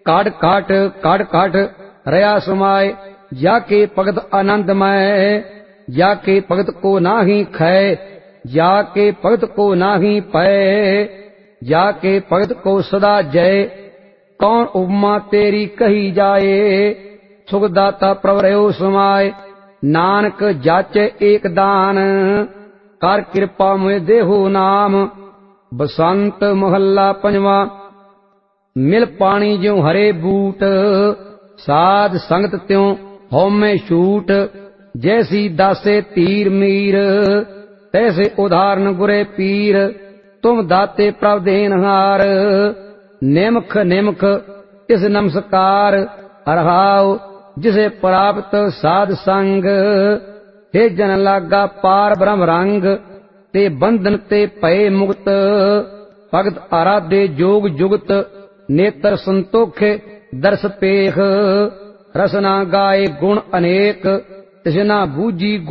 काट काट काट काट रया समाए। जाके भगत आनंदमय, जाके भगत को नाहि खै, जाके भगत को नाहि पै, जाके भगत को सदा जय। कौन उपमा तेरी कही जाए, सुखदाता प्रवरयो समाए। नानक जाचे एक दान, कर कृपा मुझ देहो नाम। बसंत महला पंजवा। मिल पानी ज्यों हरे बूट, साध संगत त्यों हौमे छूट। जैसी दासे तीर मीर, तैसे उदाहरण गुरे पीर। तुम दाते प्रभ देनहार, निमख निमख तिस नमस्कार। हरहाओ जिसे प्राप्त साध संग, हे जन लागा पार ब्रह्म रंग। ते बंधन ते भय मुक्त, भगत आराधे जोग जुगत। नेत्र संतोखे दर्श पेख, रसना गाए गुण अनेक। तिसना बूझी